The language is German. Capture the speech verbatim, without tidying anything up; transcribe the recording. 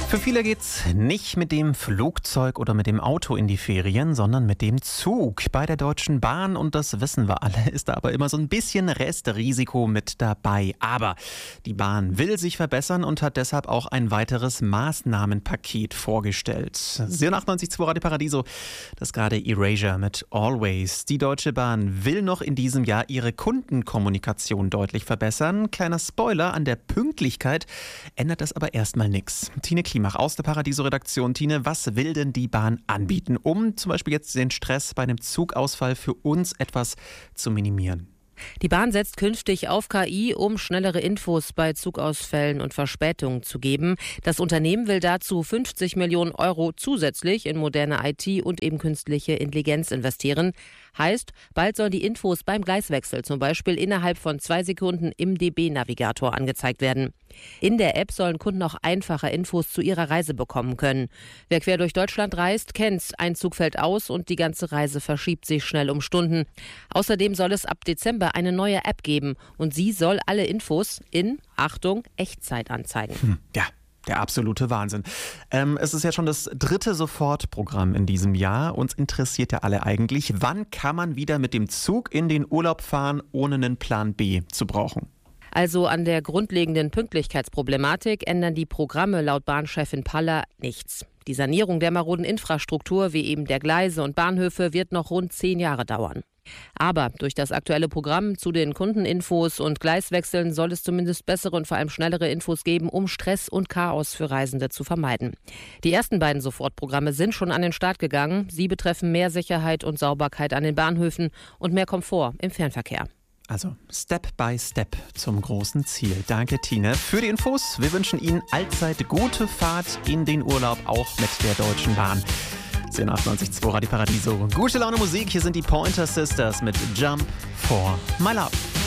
Für viele geht's nicht mit dem Flugzeug oder mit dem Auto in die Ferien, sondern mit dem Zug. Bei der Deutschen Bahn, und das wissen wir alle, ist da aber immer so ein bisschen Restrisiko mit dabei. Aber die Bahn will sich verbessern und hat deshalb auch ein weiteres Maßnahmenpaket vorgestellt. Sie achtundneunzig Komma zwei Radio Paradiso, das gerade Erasure mit Always. Die Deutsche Bahn will noch in diesem Jahr ihre Kundenkommunikation deutlich verbessern. Kleiner Spoiler, an der Pünktlichkeit ändert das aber erstmal nichts. Tine Klimach aus der Paradiso-Redaktion. Tine, was will denn die Bahn anbieten, um zum Beispiel jetzt den Stress bei einem Zugausfall für uns etwas zu minimieren? Die Bahn setzt künftig auf K I, um schnellere Infos bei Zugausfällen und Verspätungen zu geben. Das Unternehmen will dazu fünfzig Millionen Euro zusätzlich in moderne I T und eben künstliche Intelligenz investieren. Heißt, bald sollen die Infos beim Gleiswechsel zum Beispiel innerhalb von zwei Sekunden im D B-Navigator angezeigt werden. In der App sollen Kunden auch einfacher Infos zu ihrer Reise bekommen können. Wer quer durch Deutschland reist, kennt's. Ein Zug fällt aus und die ganze Reise verschiebt sich schnell um Stunden. Außerdem soll es ab Dezember eine neue App geben und sie soll alle Infos in, Achtung, Echtzeit anzeigen. Hm, ja. Der absolute Wahnsinn. Ähm, es ist ja schon das dritte Sofortprogramm in diesem Jahr. Uns interessiert ja alle eigentlich, wann kann man wieder mit dem Zug in den Urlaub fahren, ohne einen Plan B zu brauchen? Also an der grundlegenden Pünktlichkeitsproblematik ändern die Programme laut Bahnchefin Paller nichts. Die Sanierung der maroden Infrastruktur, wie eben der Gleise und Bahnhöfe, wird noch rund zehn Jahre dauern. Aber durch das aktuelle Programm zu den Kundeninfos und Gleiswechseln soll es zumindest bessere und vor allem schnellere Infos geben, um Stress und Chaos für Reisende zu vermeiden. Die ersten beiden Sofortprogramme sind schon an den Start gegangen. Sie betreffen mehr Sicherheit und Sauberkeit an den Bahnhöfen und mehr Komfort im Fernverkehr. Also Step by Step zum großen Ziel. Danke, Tine, für die Infos. Wir wünschen Ihnen allzeit gute Fahrt in den Urlaub, auch mit der Deutschen Bahn. zehn achtundneunzig Komma zwei Radio Paradiso. Gute Laune Musik, hier sind die Pointer Sisters mit Jump for My Love.